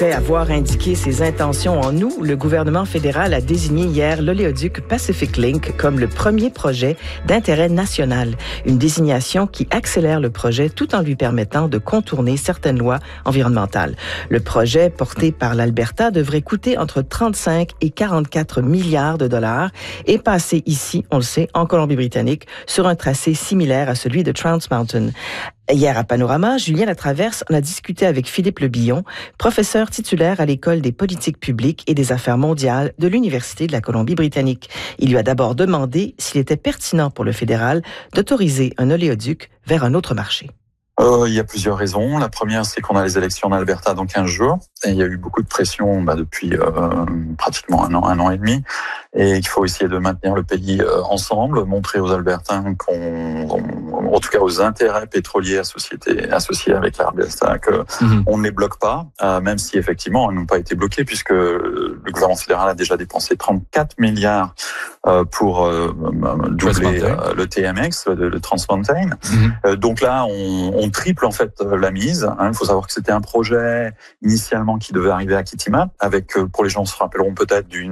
Après avoir indiqué ses intentions en août, le gouvernement fédéral a désigné hier l'oléoduc Pacific Link comme le premier projet d'intérêt national. Une désignation qui accélère le projet tout en lui permettant de contourner certaines lois environnementales. Le projet, porté par l'Alberta, devrait coûter entre 35 et 44 milliards de dollars et passer ici, on le sait, en Colombie-Britannique, sur un tracé similaire à celui de Trans Mountain. Hier à Panorama, Julien Latraverse en a discuté avec Philippe Lebillon, professeur titulaire à l'École des politiques publiques et des affaires mondiales de l'Université de la Colombie-Britannique. Il lui a d'abord demandé s'il était pertinent pour le fédéral d'autoriser un oléoduc vers un autre marché. Il y a plusieurs raisons. La première, c'est qu'on a les élections en Alberta dans 15 jours. Et il y a eu beaucoup de pression depuis pratiquement un an et demi. Et qu'il faut essayer de maintenir le pays ensemble, montrer aux Albertains en tout cas aux intérêts pétroliers associés avec l'Alberta, qu'on ne les bloque pas, même si effectivement, ils n'ont pas été bloqués, puisque le gouvernement fédéral a déjà dépensé 34 milliards pour doubler le TMX, le Trans Mountain. Donc là, on triple en fait la mise. Il faut savoir que c'était un projet initialement qui devait arriver à Kitimat, avec, pour les gens se rappelleront peut-être, du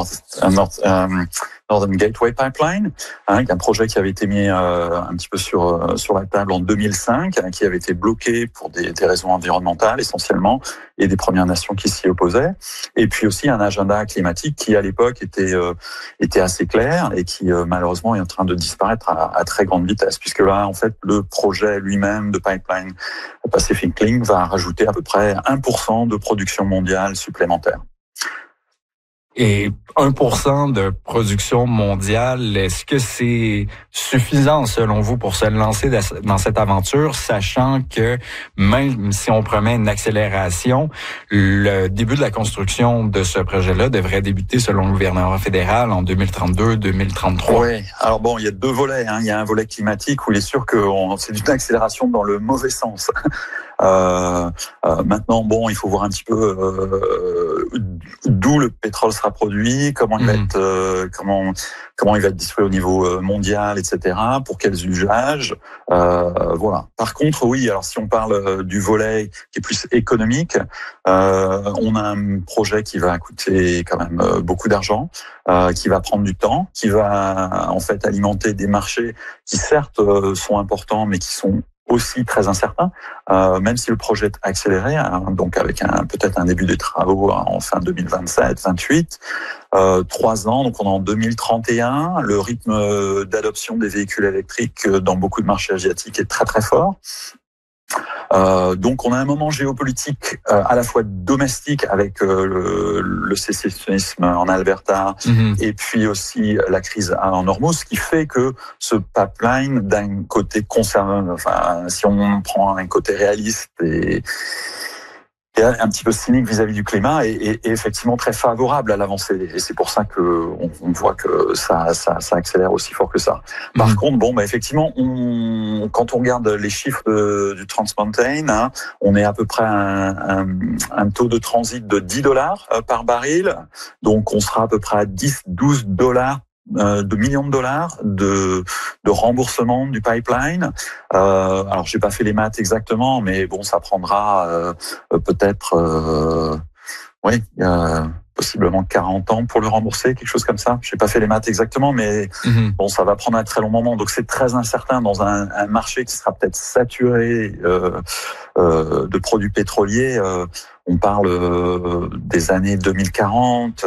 Northern Gateway Pipeline, un projet qui avait été mis un petit peu sur la table en 2005, qui avait été bloqué pour des raisons environnementales essentiellement, et des Premières Nations qui s'y opposaient. Et puis aussi un agenda climatique qui à l'époque était assez clair et qui malheureusement est en train de disparaître à très grande vitesse, puisque là en fait le projet lui-même de pipeline Pacific Link va rajouter à peu près 1% de production mondiale supplémentaire. Et 1% de production mondiale, est-ce que c'est suffisant selon vous pour se lancer dans cette aventure, sachant que même si on promet une accélération, le début de la construction de ce projet-là devrait débuter selon le gouvernement fédéral en 2032-2033? Oui, alors bon, il y a deux volets. Il y a un volet climatique où il est sûr que c'est une accélération dans le mauvais sens. Maintenant, bon, il faut voir un petit peu d'où le pétrole sera produit, comment il va être, comment il va être distribué au niveau mondial, etc. Pour quels usages, voilà. Par contre, oui, alors si on parle du volet qui est plus économique, on a un projet qui va coûter quand même beaucoup d'argent, qui va prendre du temps, qui va en fait alimenter des marchés qui certes sont importants, mais qui sont aussi très incertain, même si le projet est accéléré, donc avec peut-être un début des travaux en fin 2027-28, 3 ans, donc on est en 2031. Le rythme d'adoption des véhicules électriques dans beaucoup de marchés asiatiques est très très fort. Donc on a un moment géopolitique à la fois domestique avec le sécessionnisme en Alberta et puis aussi la crise en Hormuz, qui fait que ce pipeline, d'un côté si on prend un côté réaliste et un petit peu cynique vis-à-vis du climat, est effectivement très favorable à l'avancée. Et c'est pour ça que on voit que ça accélère aussi fort que ça. Par contre, effectivement, quand on regarde les chiffres du Trans Mountain, on est à peu près à un taux de transit de $10 par baril. Donc, on sera à peu près à 10-12 dollars de millions de dollars de remboursement du pipeline. Alors, j'ai pas fait les maths exactement, mais bon, ça prendra peut-être, possiblement 40 ans pour le rembourser, quelque chose comme ça. J'ai pas fait les maths exactement, mais bon, ça va prendre un très long moment. Donc, c'est très incertain dans un marché qui sera peut-être saturé de produits pétroliers. On parle des années 2040.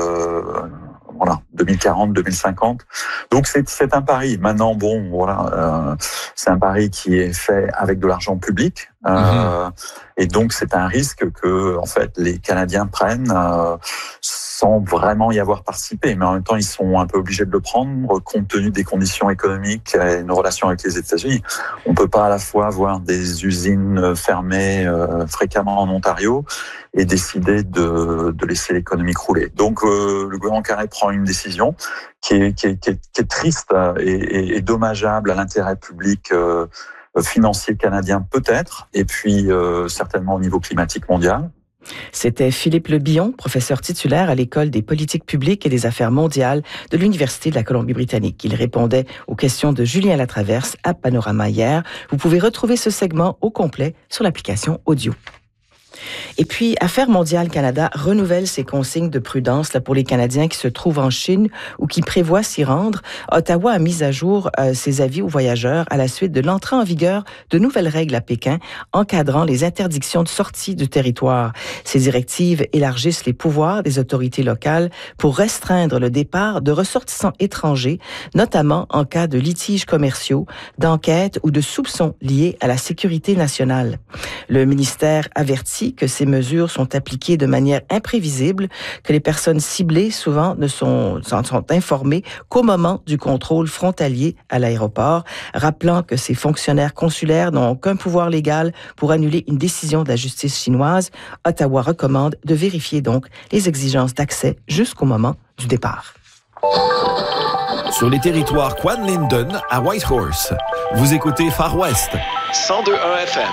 2040, 2050. Donc c'est un pari. Maintenant, c'est un pari qui est fait avec de l'argent public, et donc c'est un risque que en fait les Canadiens prennent sans vraiment y avoir participé. Mais en même temps, ils sont un peu obligés de le prendre compte tenu des conditions économiques et nos relations avec les États-Unis. On peut pas à la fois avoir des usines fermées fréquemment en Ontario et décider de laisser l'économie crouler. Donc le gouvernement canadien prend une décision qui est triste et dommageable à l'intérêt public financier canadien peut-être, et puis certainement au niveau climatique mondial. C'était Philippe Lebillon, professeur titulaire à l'École des politiques publiques et des affaires mondiales de l'Université de la Colombie-Britannique. Il répondait aux questions de Julien Latraverse à Panorama hier. Vous pouvez retrouver ce segment au complet sur l'application audio. Et puis, Affaires mondiales Canada renouvelle ses consignes de prudence là, pour les Canadiens qui se trouvent en Chine ou qui prévoient s'y rendre. Ottawa a mis à jour ses avis aux voyageurs à la suite de l'entrée en vigueur de nouvelles règles à Pékin encadrant les interdictions de sortie du territoire. Ces directives élargissent les pouvoirs des autorités locales pour restreindre le départ de ressortissants étrangers, notamment en cas de litiges commerciaux, d'enquêtes ou de soupçons liés à la sécurité nationale. Le ministère avertit que ces mesures sont appliquées de manière imprévisible, que les personnes ciblées souvent s'en sont informées qu'au moment du contrôle frontalier à l'aéroport, rappelant que ces fonctionnaires consulaires n'ont aucun pouvoir légal pour annuler une décision de la justice chinoise. Ottawa recommande de vérifier donc les exigences d'accès jusqu'au moment du départ. Sur les territoires Quan Linden à Whitehorse, vous écoutez Far West 102.1 FM.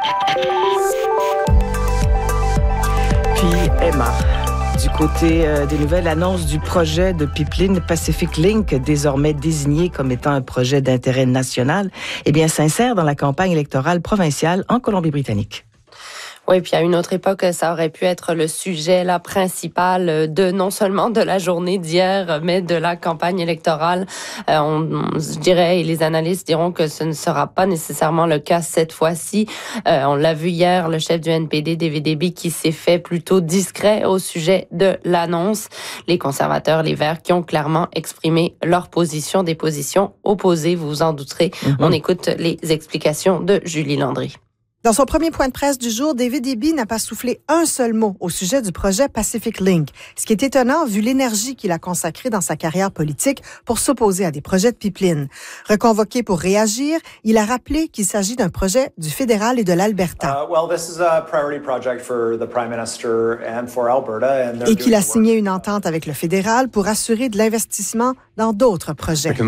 Puis Emma, du côté des nouvelles, annonce du projet de pipeline Pacific Link, désormais désigné comme étant un projet d'intérêt national, s'insère dans la campagne électorale provinciale en Colombie-Britannique. Oui, puis à une autre époque, ça aurait pu être le sujet principal de non seulement de la journée d'hier, mais de la campagne électorale. Je dirais, et les analystes diront que ce ne sera pas nécessairement le cas cette fois-ci. On l'a vu hier, le chef du NPD, David Eby, qui s'est fait plutôt discret au sujet de l'annonce. Les conservateurs, les Verts, qui ont clairement exprimé leur position, des positions opposées, vous vous en douterez. On écoute les explications de Julie Landry. Dans son premier point de presse du jour, David Eby n'a pas soufflé un seul mot au sujet du projet Pacific Link, ce qui est étonnant vu l'énergie qu'il a consacrée dans sa carrière politique pour s'opposer à des projets de pipeline. Reconvoqué pour réagir, il a rappelé qu'il s'agit d'un projet du fédéral et de l'Alberta. Et qu'il a signé une entente avec le fédéral pour assurer de l'investissement dans d'autres projets. Le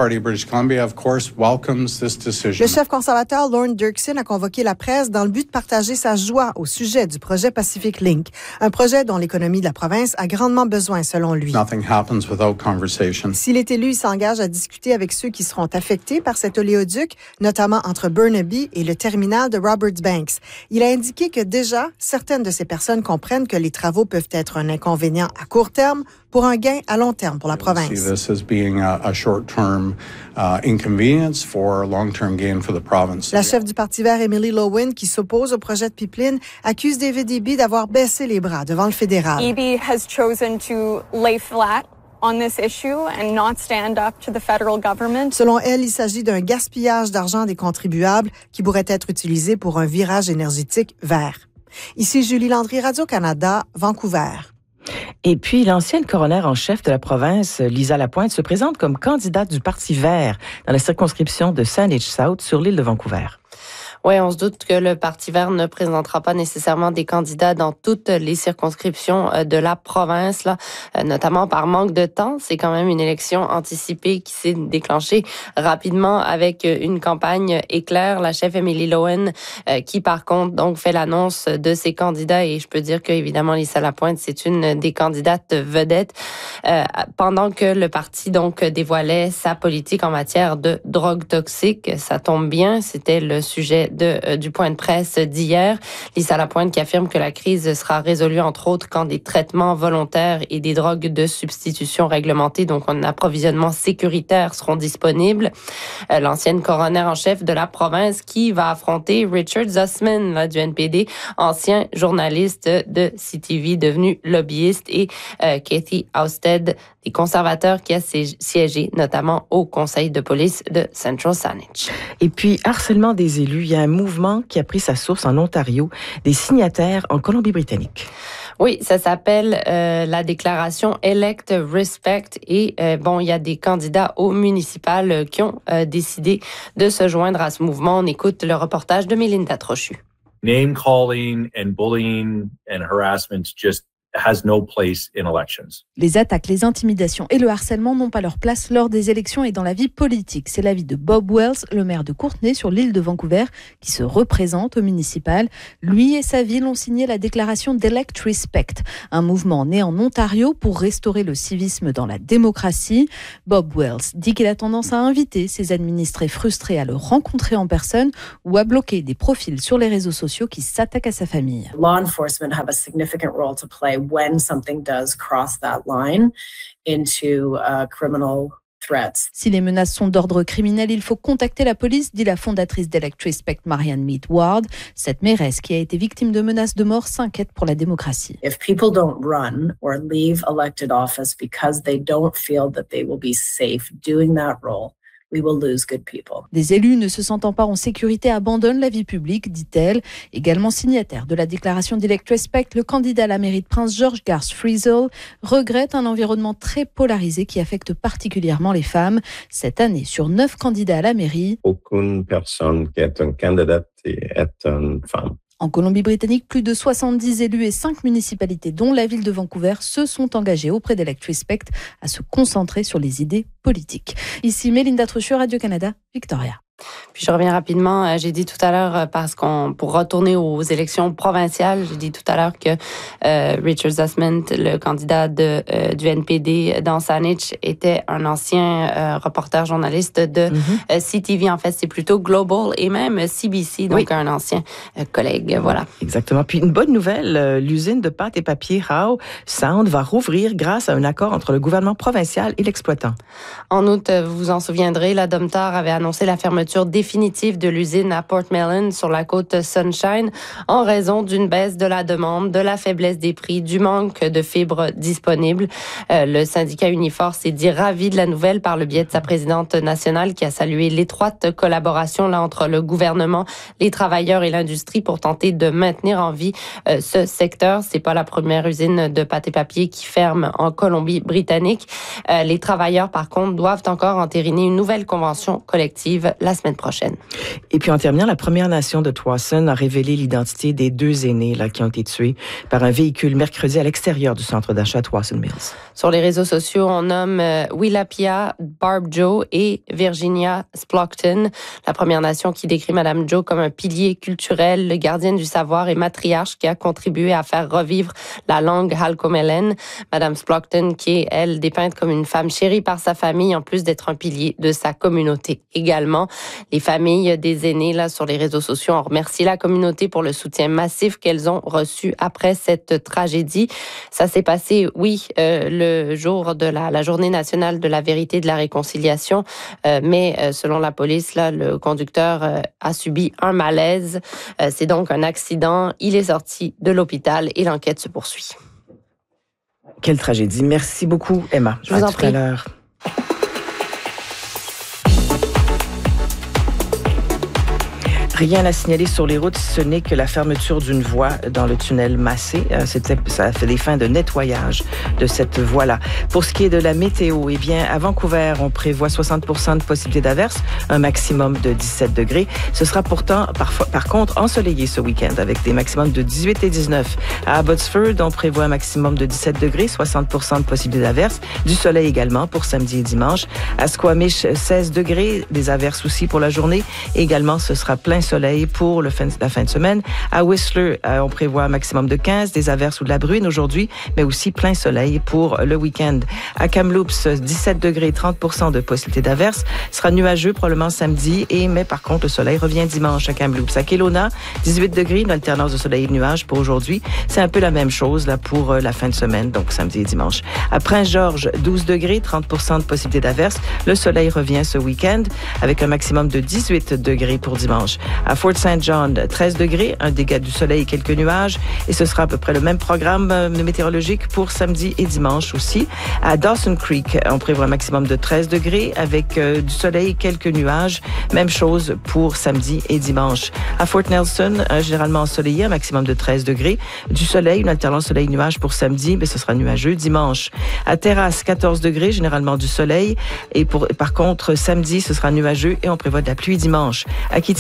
chef conservateur Lorne Dirksen a convoqué la presse dans le but de partager sa joie au sujet du projet Pacific Link, un projet dont l'économie de la province a grandement besoin, selon lui. S'il est élu, il s'engage à discuter avec ceux qui seront affectés par cet oléoduc, notamment entre Burnaby et le terminal de Roberts Banks. Il a indiqué que déjà, certaines de ces personnes comprennent que les travaux peuvent être un inconvénient à court terme pour un gain à long terme pour la province. La chef du Parti vert, Emily Lowen, qui s'oppose au projet de pipeline, accuse David Eby d'avoir baissé les bras devant le fédéral. Eby has chosen to lay flat on this issue and not stand up to the federal government. Selon elle, il s'agit d'un gaspillage d'argent des contribuables qui pourrait être utilisé pour un virage énergétique vert. Ici Julie Landry, Radio-Canada, Vancouver. Et puis, l'ancienne coroner en chef de la province, Lisa Lapointe, se présente comme candidate du Parti vert dans la circonscription de Saanich-South sur l'île de Vancouver. Oui, on se doute que le Parti vert ne présentera pas nécessairement des candidats dans toutes les circonscriptions de la province, là, notamment par manque de temps. C'est quand même une élection anticipée qui s'est déclenchée rapidement avec une campagne éclair. La chef Emily Lowen, qui par contre donc fait l'annonce de ses candidats, et je peux dire que évidemment Lisa Lapointe, c'est une des candidates vedettes, pendant que le parti donc dévoilait sa politique en matière de drogue toxique. Ça tombe bien, c'était le sujet du point de presse d'hier. Lisa Lapointe qui affirme que la crise sera résolue entre autres quand des traitements volontaires et des drogues de substitution réglementées, donc un approvisionnement sécuritaire, seront disponibles. L'ancienne coroner en chef de la province qui va affronter Richard Zussman là, du NPD, ancien journaliste de CTV devenu lobbyiste, et Kathy Ousted, des conservateurs qui a siégé notamment au conseil de police de Central Saanich. Et puis, harcèlement des élus, il y a un mouvement qui a pris sa source en Ontario, des signataires en Colombie-Britannique. Oui, ça s'appelle la déclaration Elect Respect, et il y a des candidats au municipal qui ont décidé de se joindre à ce mouvement. On écoute le reportage de Mélinda Trochu. Name calling and bullying and harassment just Les attaques, les intimidations et le harcèlement n'ont pas leur place lors des élections et dans la vie politique. C'est l'avis de Bob Wells, le maire de Courtenay sur l'île de Vancouver, qui se représente au municipal. Lui et sa ville ont signé la déclaration d'Elect Respect, un mouvement né en Ontario pour restaurer le civisme dans la démocratie. Bob Wells dit qu'il a tendance à inviter ses administrés frustrés à le rencontrer en personne ou à bloquer des profils sur les réseaux sociaux qui s'attaquent à sa famille. Law enforcement have a significant role to play when something does cross that line into criminal threats. Si les menaces sont d'ordre criminel, il faut contacter la police, dit la fondatrice d'Elect Respect, Marianne Mead Ward. Cette mairesse qui a été victime de menaces de mort s'inquiète pour la démocratie. If people don't run or leave elected office because they don't feel that they will be safe doing that role, we will lose good people. Des élus ne se sentant pas en sécurité abandonnent la vie publique, dit-elle. Également signataire de la déclaration d'Elect Respect, le candidat à la mairie de Prince George, Garth Frizzle, regrette un environnement très polarisé qui affecte particulièrement les femmes. Cette année, sur 9 candidats à la mairie, aucune personne qui est une candidate est une femme. En Colombie-Britannique, plus de 70 élus et 5 municipalités, dont la ville de Vancouver, se sont engagés auprès d'Elect Respect à se concentrer sur les idées politiques. Ici, Mélinda Truchot, Radio-Canada, Victoria. Puis je reviens rapidement, j'ai dit tout à l'heure, pour retourner aux élections provinciales, j'ai dit tout à l'heure que Richard Zussman, le candidat du NPD dans Saanich, était un ancien reporter journaliste de CTV. En fait, c'est plutôt Global et même CBC, donc un ancien collègue. Voilà. Exactement. Puis une bonne nouvelle, l'usine de pâte et papier Howe Sound va rouvrir grâce à un accord entre le gouvernement provincial et l'exploitant. En août, vous vous en souviendrez, la Domtar avait annoncé la fermeture définitive de l'usine à Portmelon sur la côte Sunshine en raison d'une baisse de la demande, de la faiblesse des prix, du manque de fibres disponibles. Le syndicat Unifor s'est dit ravi de la nouvelle par le biais de sa présidente nationale qui a salué l'étroite collaboration là entre le gouvernement, les travailleurs et l'industrie pour tenter de maintenir en vie ce secteur. C'est pas la première usine de pâte et papier qui ferme en Colombie-Britannique. Les travailleurs, par contre, doivent encore entériner une nouvelle convention collective la semaine prochaine. Et puis en terminant, la Première Nation de Tsawwassen a révélé l'identité des 2 aînés là, qui ont été tués par un véhicule mercredi à l'extérieur du centre d'achat Tsawwassen Mills. Sur les réseaux sociaux, on nomme Willapia, Barb Joe et Virginia Splockton. La Première Nation qui décrit Madame Joe comme un pilier culturel, gardienne du savoir et matriarche qui a contribué à faire revivre la langue halkomelen. Madame Splockton qui est, elle, dépeinte comme une femme chérie par sa famille, en plus d'être un pilier de sa communauté également. Les familles des aînés là sur les réseaux sociaux ont remercié la communauté pour le soutien massif qu'elles ont reçu après cette tragédie. Ça s'est passé, le jour de la journée nationale de la vérité et de la réconciliation, mais selon la police, là, le conducteur a subi un malaise. C'est donc un accident. Il est sorti de l'hôpital et l'enquête se poursuit. Quelle tragédie. Merci beaucoup, Emma. Je vous en prie. À tout à l'heure. Rien à signaler sur les routes, ce n'est que la fermeture d'une voie dans le tunnel Massé. Ça a fait des fins de nettoyage de cette voie-là. Pour ce qui est de la météo, eh bien, à Vancouver, on prévoit 60% de possibilité d'averse, un maximum de 17 degrés. Ce sera pourtant, par contre, ensoleillé ce week-end avec des maximums de 18 et 19. À Abbotsford, on prévoit un maximum de 17 degrés, 60% de possibilité d'averse, du soleil également pour samedi et dimanche. À Squamish, 16 degrés, des averses aussi pour la journée. Également, ce sera plein soleil pour la fin de semaine. À Whistler, on prévoit un maximum de 15, des averses ou de la bruine aujourd'hui, mais aussi plein soleil pour le week-end. À Kamloops, 17 degrés, 30% de possibilité d'averse. Ce sera nuageux probablement samedi, mais par contre, le soleil revient dimanche à Kamloops. À Kelowna, 18 degrés, une alternance de soleil et de nuages pour aujourd'hui. C'est un peu la même chose là pour la fin de semaine, donc samedi et dimanche. À Prince-Georges, 12 degrés, 30% de possibilité d'averse. Le soleil revient ce week-end avec un maximum de 18 degrés pour dimanche. À Fort St. John, 13 degrés, un dégât du soleil et quelques nuages. Et ce sera à peu près le même programme météorologique pour samedi et dimanche aussi. À Dawson Creek, on prévoit un maximum de 13 degrés avec du soleil et quelques nuages. Même chose pour samedi et dimanche. À Fort Nelson, généralement ensoleillé, un maximum de 13 degrés. Du soleil, une alternance soleil-nuage pour samedi, mais ce sera nuageux dimanche. À Terrasse, 14 degrés, généralement du soleil. Et par contre, samedi, ce sera nuageux et on prévoit de la pluie dimanche. À Kitimat,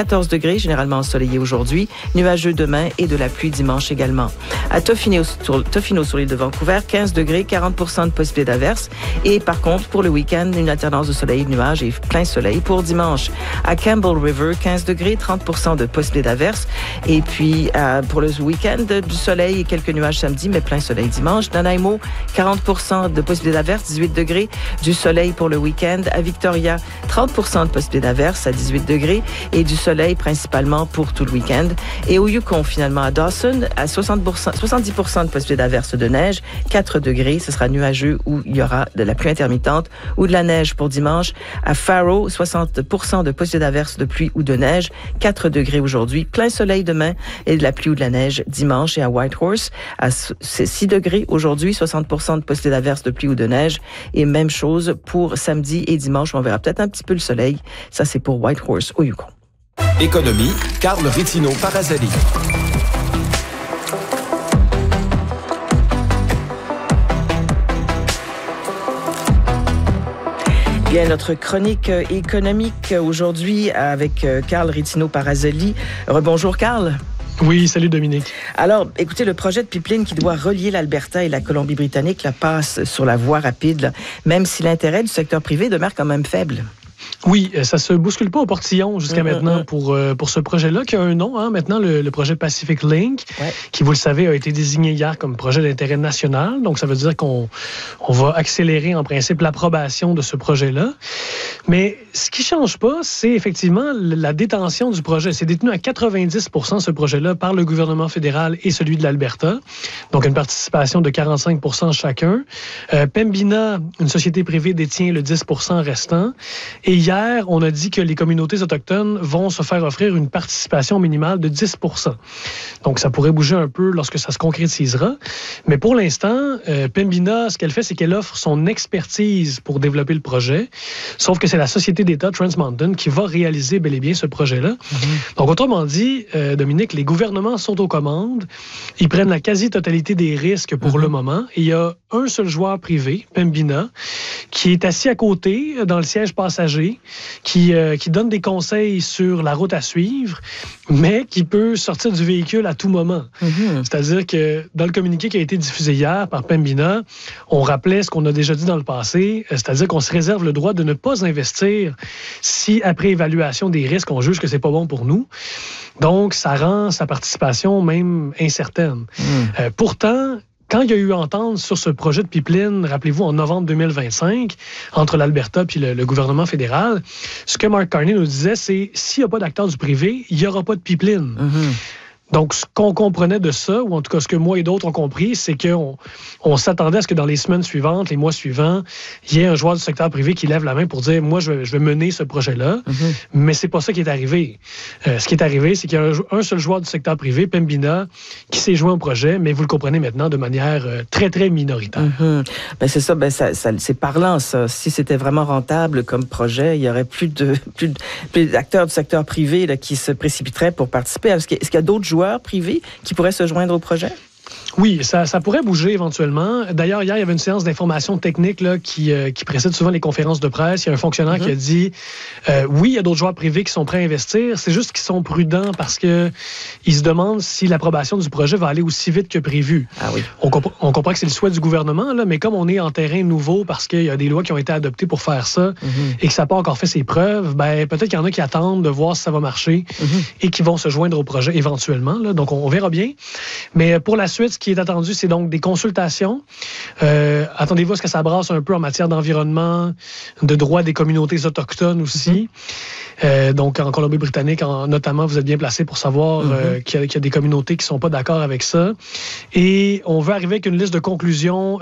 14 degrés, généralement ensoleillé aujourd'hui, nuageux demain et de la pluie dimanche également. À Tofino sur l'île de Vancouver, 15 degrés, 40% de possibilité d'averse. Et par contre, pour le week-end, une alternance de soleil et de nuages et plein soleil pour dimanche. À Campbell River, 15 degrés, 30% de possibilité d'averse. Et puis, pour le week-end, du soleil et quelques nuages samedi, mais plein soleil dimanche. Nanaimo, 40% de possibilité d'averse, 18 degrés. Du soleil pour le week-end. À Victoria, 30% de possibilité d'averse à 18 degrés. Et du soleil principalement pour tout le week-end. Et au Yukon, finalement, à Dawson, à 70% de possibilité d'averse de neige, 4 degrés. Ce sera nuageux où il y aura de la pluie intermittente ou de la neige pour dimanche. À Faro, 60% de possibilité d'averse de pluie ou de neige, 4 degrés aujourd'hui. Plein soleil demain et de la pluie ou de la neige dimanche. Et à Whitehorse, c'est 6 degrés aujourd'hui, 60% de possibilité d'averse de pluie ou de neige. Et même chose pour samedi et dimanche. On verra peut-être un petit peu le soleil. Ça, c'est pour Whitehorse au Yukon. Économie, Carl Rizzino-Parazali. Bien, notre chronique économique aujourd'hui avec Carl Rizzino-Parazali. Rebonjour, Carl. Oui, salut Dominique. Alors, écoutez, le projet de pipeline qui doit relier l'Alberta et la Colombie-Britannique passe sur la voie rapide, là, même si l'intérêt du secteur privé demeure quand même faible. Oui, ça se bouscule pas au portillon jusqu'à maintenant pour ce projet-là, qui a un nom, maintenant, le projet Pacific Link, qui, vous le savez, a été désigné hier comme projet d'intérêt national. Donc, ça veut dire qu'on va accélérer, en principe, l'approbation de ce projet-là. Mais ce qui change pas, c'est effectivement la détention du projet. C'est détenu à 90% ce projet-là par le gouvernement fédéral et celui de l'Alberta. Donc, une participation de 45% chacun. Pembina, une société privée, détient le 10% restant. Et hier, on a dit que les communautés autochtones vont se faire offrir une participation minimale de 10%. Donc, ça pourrait bouger un peu lorsque ça se concrétisera. Mais pour l'instant, Pembina, ce qu'elle fait, c'est qu'elle offre son expertise pour développer le projet. Sauf que c'est la société d'État Trans Mountain qui va réaliser bel et bien ce projet-là. Donc, autrement dit, Dominique, les gouvernements sont aux commandes. Ils prennent la quasi-totalité des risques pour le moment. Et il y a un seul joueur privé, Pembina, qui est assis à côté dans le siège passager, qui donne des conseils sur la route à suivre, mais qui peut sortir du véhicule à tout moment. C'est-à-dire que dans le communiqué qui a été diffusé hier par Pembina, on rappelait ce qu'on a déjà dit dans le passé, c'est-à-dire qu'on se réserve le droit de ne pas investir si, après évaluation des risques, on juge que c'est pas bon pour nous. Donc, ça rend sa participation même incertaine. Pourtant, quand il y a eu entente sur ce projet de pipeline, rappelez-vous, en novembre 2025, entre l'Alberta et le gouvernement fédéral, ce que Mark Carney nous disait, c'est s'il n'y a pas d'acteurs du privé, il n'y aura pas de pipeline. Donc, ce qu'on comprenait de ça, ou en tout cas ce que moi et d'autres ont compris, c'est qu'on s'attendait à ce que dans les semaines suivantes, les mois suivants, il y ait un joueur du secteur privé qui lève la main pour dire « Moi, je vais mener ce projet-là ». Mais c'est pas ça qui est arrivé. Ce qui est arrivé, c'est qu'il y a un seul joueur du secteur privé, Pembina, qui s'est joint au projet, mais vous le comprenez maintenant de manière très, très minoritaire. Ben c'est ça, c'est parlant, ça. Si c'était vraiment rentable comme projet, il y aurait plus d'acteurs du secteur privé là, qui se précipiteraient pour participer. Est-ce qu'il y a d'autres joueurs privés qui pourraient se joindre au projet? Oui, ça pourrait bouger éventuellement. D'ailleurs, hier, il y avait une séance d'information technique là, qui précède souvent les conférences de presse. Il y a un fonctionnaire qui a dit oui, il y a d'autres joueurs privés qui sont prêts à investir. C'est juste qu'ils sont prudents parce que ils se demandent si l'approbation du projet va aller aussi vite que prévu. On comprend que c'est le souhait du gouvernement, là, mais comme on est en terrain nouveau parce qu'il y a des lois qui ont été adoptées pour faire ça et que ça n'a pas encore fait ses preuves, ben, peut-être qu'il y en a qui attendent de voir si ça va marcher et qui vont se joindre au projet éventuellement. Là. Donc, on verra bien. Mais pour la suite, ce qui est attendu, c'est donc des consultations. Attendez-vous à ce que ça brasse un peu en matière d'environnement, de droits des communautés autochtones aussi. Donc, en Colombie-Britannique, notamment, vous êtes bien placé pour savoir qu'il y a des communautés qui ne sont pas d'accord avec ça. Et on veut arriver avec une liste de conditions,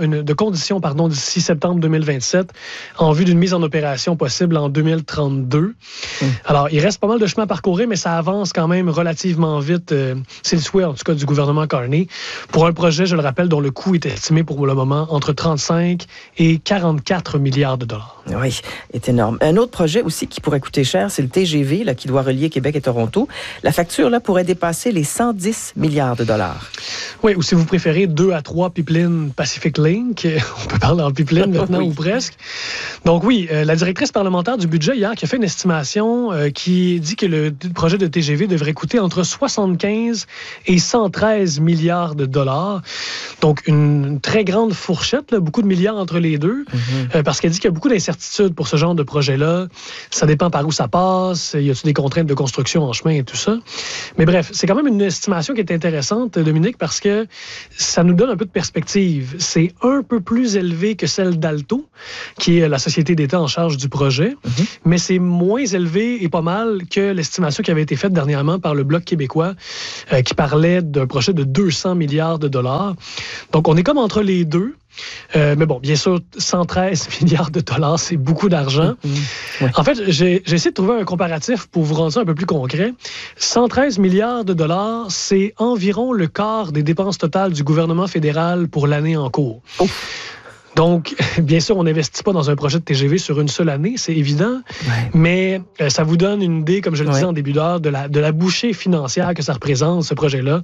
d'ici septembre 2027, en vue d'une mise en opération possible en 2032. Alors, il reste pas mal de chemin à parcourir, mais ça avance quand même relativement vite. C'est le souhait, en tout cas, du gouvernement Carney. pour un projet, je le rappelle, dont le coût est estimé pour le moment entre 35 et 44 milliards de dollars. Oui, c'est énorme. Un autre projet aussi qui pourrait coûter cher, c'est le TGV là, qui doit relier Québec et Toronto. La facture là, pourrait dépasser les 110 milliards de dollars. Oui, ou si vous préférez 2 à 3 pipelines Pacific Link, on peut parler en pipeline maintenant ou presque. Donc oui, la directrice parlementaire du budget hier qui a fait une estimation qui dit que le projet de TGV devrait coûter entre 75 et 113 milliards de dollars. Donc une très grande fourchette, là, beaucoup de milliards entre les deux, parce qu'elle dit qu'il y a beaucoup d'incertitudes pour ce genre de projet-là. Ça dépend par où ça passe, y a-t-il des contraintes de construction en chemin et tout ça. Mais bref, c'est quand même une estimation qui est intéressante, Dominique, parce que ça nous donne un peu de perspective. C'est un peu plus élevé que celle d'Alto, qui est la société d'État en charge du projet, mais c'est moins élevé et pas mal que l'estimation qui avait été faite dernièrement par le Bloc québécois, qui parlait d'un projet de 200 milliards de dollars. Donc, on est comme entre les deux. Mais bon, bien sûr, 113 milliards de dollars, c'est beaucoup d'argent. Ouais. En fait, j'ai essayé de trouver un comparatif pour vous rendre ça un peu plus concret. 113 milliards de dollars, c'est environ le quart des dépenses totales du gouvernement fédéral pour l'année en cours. Oh. Donc, bien sûr, on n'investit pas dans un projet de TGV sur une seule année, c'est évident, mais ça vous donne une idée, comme je le disais en début d'heure, de la bouchée financière que ça représente, ce projet-là.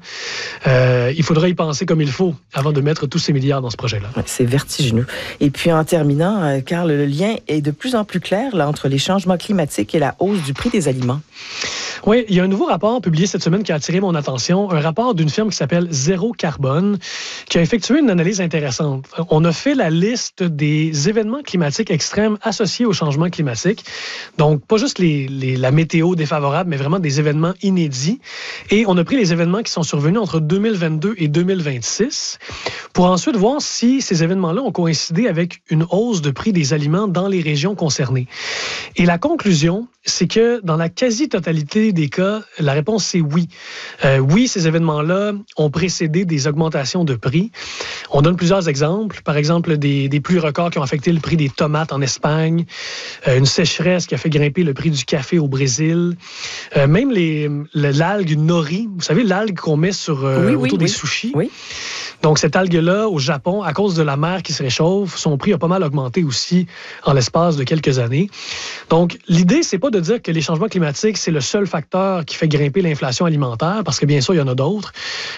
Il faudra y penser comme il faut avant de mettre tous ces milliards dans ce projet-là. Ouais, c'est vertigineux. Et puis, en terminant, Carl, le lien est de plus en plus clair là, entre les changements climatiques et la hausse du prix des aliments. Oui, il y a un nouveau rapport publié cette semaine qui a attiré mon attention, un rapport d'une firme qui s'appelle Zéro Carbone, qui a effectué une analyse intéressante. On a fait la liste des événements climatiques extrêmes associés au changement climatique. Donc, pas juste la météo défavorable, mais vraiment des événements inédits. Et on a pris les événements qui sont survenus entre 2022 et 2026 pour ensuite voir si ces événements-là ont coïncidé avec une hausse de prix des aliments dans les régions concernées. Et la conclusion, c'est que dans la quasi-totalité des cas, la réponse c'est oui. Oui, ces événements-là ont précédé des augmentations de prix. On donne plusieurs exemples. Par exemple, des pluies records qui ont affecté le prix des tomates en Espagne, une sécheresse qui a fait grimper le prix du café au Brésil, même l'algue nori, vous savez, l'algue qu'on met autour des sushis. Oui. Donc, cette algue-là, au Japon, à cause de la mer qui se réchauffe, son prix a pas mal augmenté aussi en l'espace de quelques années. Donc, l'idée, c'est pas de dire que les changements climatiques, c'est le seul facteur qui fait grimper l'inflation alimentaire, parce que bien sûr, il y en a d'autres.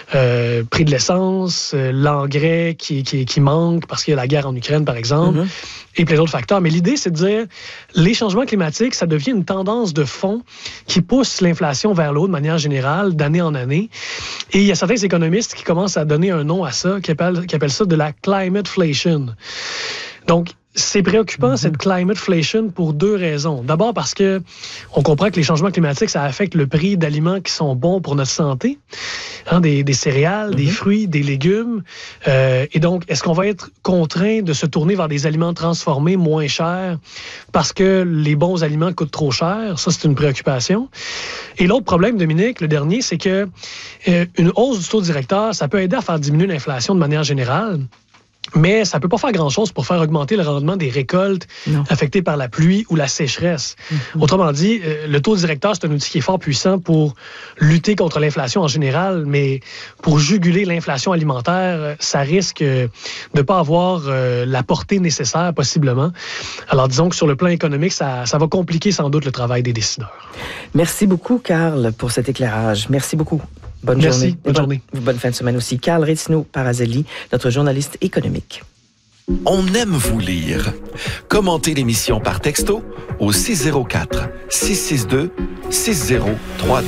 Prix de l'essence, l'engrais qui manque parce qu'il y a la guerre en Ukraine, par exemple, et plein d'autres facteurs. Mais l'idée, c'est de dire les changements climatiques, ça devient une tendance de fond qui pousse l'inflation vers le haut de manière générale, d'année en année. Et il y a certains économistes qui commencent à donner un nom à ça, qui appellent ça de la climateflation. Donc, c'est préoccupant, cette climateflation, pour deux raisons. D'abord parce que on comprend que les changements climatiques, ça affecte le prix d'aliments qui sont bons pour notre santé, des céréales, des fruits, des légumes. Et donc, est-ce qu'on va être contraint de se tourner vers des aliments transformés moins chers parce que les bons aliments coûtent trop cher? Ça, c'est une préoccupation. Et l'autre problème, Dominique, le dernier, c'est que une hausse du taux directeur, ça peut aider à faire diminuer l'inflation de manière générale. Mais ça ne peut pas faire grand-chose pour faire augmenter le rendement des récoltes affectées par la pluie ou la sécheresse. Autrement dit, le taux directeur, c'est un outil qui est fort puissant pour lutter contre l'inflation en général, mais pour juguler l'inflation alimentaire, ça risque de ne pas avoir la portée nécessaire, possiblement. Alors, disons que sur le plan économique, ça va compliquer sans doute le travail des décideurs. Merci beaucoup, Carl, pour cet éclairage. Merci beaucoup. Bonne journée. Bonne journée. Bonne fin de semaine aussi. Carl Retino-Parazelli, notre journaliste économique. On aime vous lire. Commentez l'émission par texto au 604-662-6032.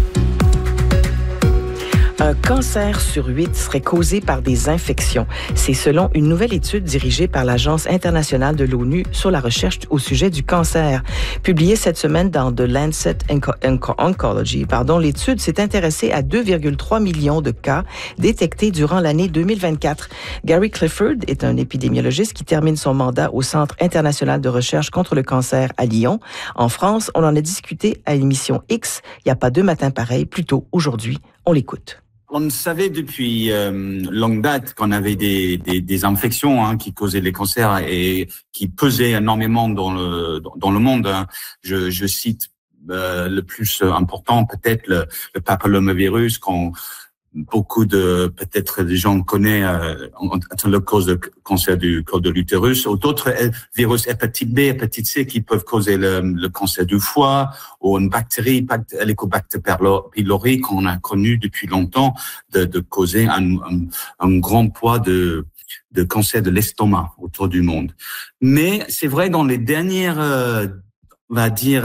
Un cancer sur 8 serait causé par des infections. C'est selon une nouvelle étude dirigée par l'Agence internationale de l'ONU sur la recherche au sujet du cancer. Publiée cette semaine dans The Lancet Oncology, l'étude s'est intéressée à 2,3 millions de cas détectés durant l'année 2024. Gary Clifford est un épidémiologiste qui termine son mandat au Centre international de recherche contre le cancer à Lyon. En France, on en a discuté à l'émission X, il n'y a pas 2 matins pareils, plus tôt aujourd'hui. On l'écoute. On savait depuis longue date qu'on avait des infections qui causaient les cancers et qui pesaient énormément dans le monde. Je cite le plus important, peut-être le papillomavirus, beaucoup peut-être des gens connaissent la cause de cancer du col de l'utérus, ou d'autres virus hépatite B, hépatite C qui peuvent causer le cancer du foie, ou une bactérie, Helicobacter pylori, qu'on a connu depuis longtemps, de causer un grand poids de cancer de l'estomac autour du monde. Mais c'est vrai, dans les dernières, on va dire,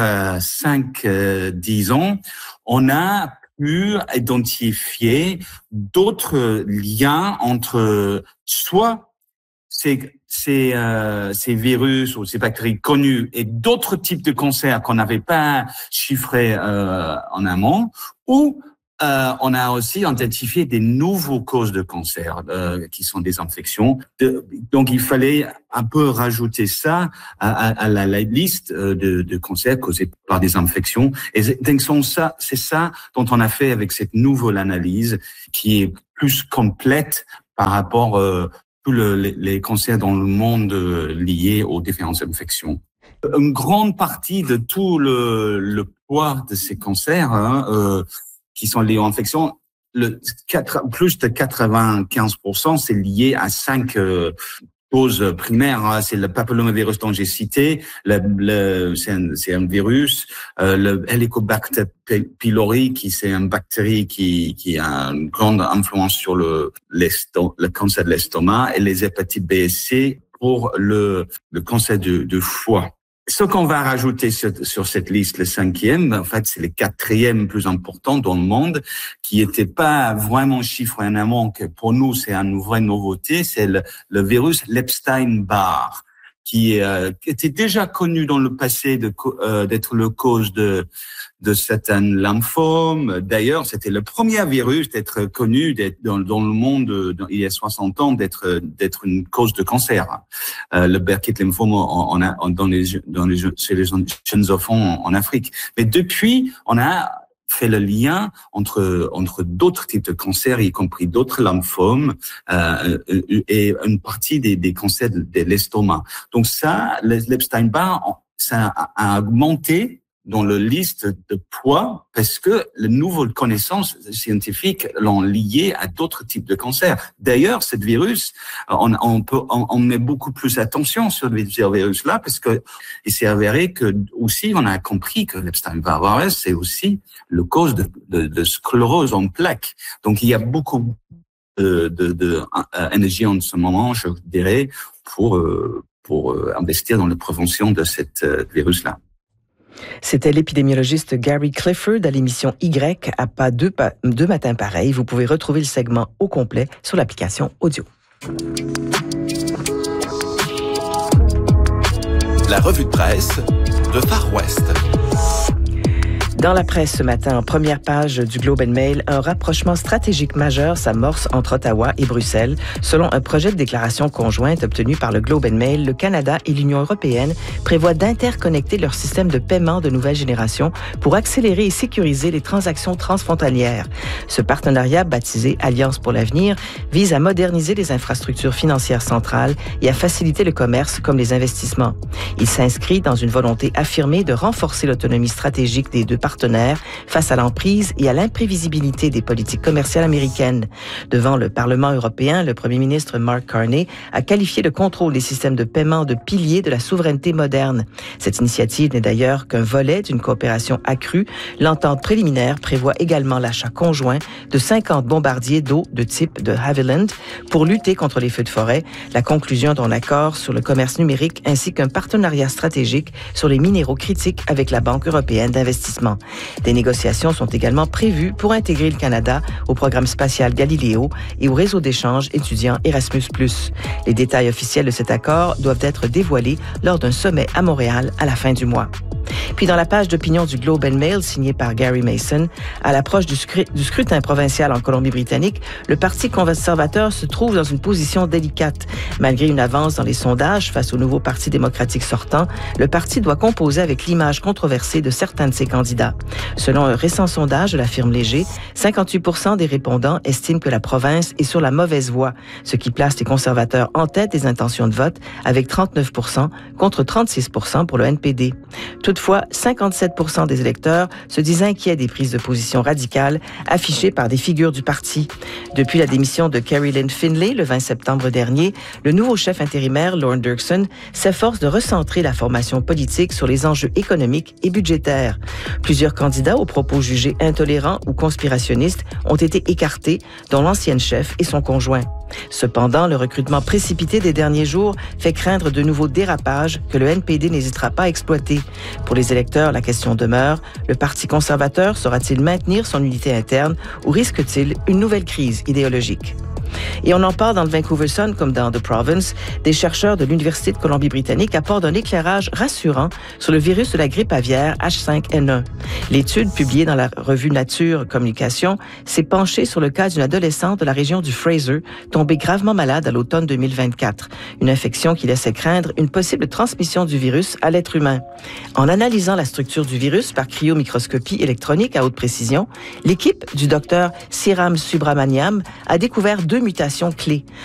5-10 ans, on a pu identifier d'autres liens entre soit ces virus ou ces bactéries connues et d'autres types de cancers qu'on n'avait pas chiffrés en amont, ou on a aussi identifié des nouveaux causes de cancer qui sont des infections. Donc, il fallait un peu rajouter ça à la liste de cancers causés par des infections. Et c'est ça dont on a fait avec cette nouvelle analyse qui est plus complète par rapport tous les cancers dans le monde liés aux différentes infections. Une grande partie de tout le poids de ces cancers qui sont liés aux infections, plus de 95%, c'est lié à 5 causes primaires. C'est le papillomavirus dont j'ai cité, c'est un virus, le Helicobacter pylori, qui c'est une bactérie qui a une grande influence sur le cancer de l'estomac, et les hépatites B et C pour le cancer du foie. Ce qu'on va rajouter sur cette liste, le 5e, en fait, c'est le 4e plus important dans le monde, qui était pas vraiment chiffré en amont, que pour nous, c'est une vraie nouveauté, c'est le virus Epstein-Barr, qui était déjà connu dans le passé d'être le cause de certains lymphomes. D'ailleurs, c'était le premier virus d'être connu dans le monde il y a 60 ans d'être une cause de cancer. Le Burkitt lymphome chez les jeunes enfants en Afrique. Mais depuis, on a fait le lien entre d'autres types de cancers, y compris d'autres lymphomes, et une partie des cancers de l'estomac. Donc ça, l'Epstein-Barr, ça a augmenté dans la liste de poids parce que les nouvelles connaissances scientifiques l'ont lié à d'autres types de cancers. D'ailleurs, ce virus, on met beaucoup plus attention sur ce virus-là parce que il s'est avéré que aussi on a compris que l'Epstein-Barr c'est aussi le cause de sclérose en plaques. Donc il y a beaucoup d'énergie en ce moment, je dirais, pour investir dans la prévention de cette virus-là. C'était l'épidémiologiste Gary Clifford à l'émission Y à pas deux matins pareils. Vous pouvez retrouver le segment au complet sur l'application audio. La revue de presse de Far West. Dans la presse ce matin, en première page du Globe and Mail, un rapprochement stratégique majeur s'amorce entre Ottawa et Bruxelles. Selon un projet de déclaration conjointe obtenu par le Globe and Mail, le Canada et l'Union européenne prévoient d'interconnecter leur système de paiement de nouvelle génération pour accélérer et sécuriser les transactions transfrontalières. Ce partenariat, baptisé Alliance pour l'avenir, vise à moderniser les infrastructures financières centrales et à faciliter le commerce comme les investissements. Il s'inscrit dans une volonté affirmée de renforcer l'autonomie stratégique des deux partenaires face à l'emprise et à l'imprévisibilité des politiques commerciales américaines. Devant le Parlement européen, le premier ministre Mark Carney a qualifié le contrôle des systèmes de paiement de pilier de la souveraineté moderne. Cette initiative n'est d'ailleurs qu'un volet d'une coopération accrue. L'entente préliminaire prévoit également l'achat conjoint de 50 bombardiers d'eau de type de Havilland pour lutter contre les feux de forêt, la conclusion d'un accord sur le commerce numérique ainsi qu'un partenariat stratégique sur les minéraux critiques avec la Banque européenne d'investissement. Des négociations sont également prévues pour intégrer le Canada au programme spatial Galileo et au réseau d'échange étudiants Erasmus+. Les détails officiels de cet accord doivent être dévoilés lors d'un sommet à Montréal à la fin du mois. Puis dans la page d'opinion du Globe and Mail, signée par Gary Mason, à l'approche du scrutin provincial en Colombie-Britannique, le Parti conservateur se trouve dans une position délicate. Malgré une avance dans les sondages face au nouveau Parti démocratique sortant, le parti doit composer avec l'image controversée de certains de ses candidats. Selon un récent sondage de la firme Léger, 58% des répondants estiment que la province est sur la mauvaise voie, ce qui place les conservateurs en tête des intentions de vote avec 39% contre 36% pour le NPD. Toutefois, Toutefois, 57% des électeurs se disent inquiets des prises de position radicales affichées par des figures du parti. Depuis la démission de Carrie Lynn Finlay le 20 septembre dernier, le nouveau chef intérimaire, Lorne Dirksen, s'efforce de recentrer la formation politique sur les enjeux économiques et budgétaires. Plusieurs candidats aux propos jugés intolérants ou conspirationnistes ont été écartés, dont l'ancienne chef et son conjoint. Cependant, le recrutement précipité des derniers jours fait craindre de nouveaux dérapages que le NPD n'hésitera pas à exploiter. Pour les électeurs, la question demeure, le Parti conservateur saura-t-il maintenir son unité interne ou risque-t-il une nouvelle crise idéologique? Et on en parle dans le Vancouver Sun comme dans The Province. Des chercheurs de l'Université de Colombie-Britannique apportent un éclairage rassurant sur le virus de la grippe aviaire H5N1. L'étude, publiée dans la revue Nature Communication, s'est penchée sur le cas d'une adolescente de la région du Fraser, tombée gravement malade à l'automne 2024. Une infection qui laissait craindre une possible transmission du virus à l'être humain. En analysant la structure du virus par cryomicroscopie électronique à haute précision, l'équipe du docteur Siram Subramaniam a découvert 2 mutations clés.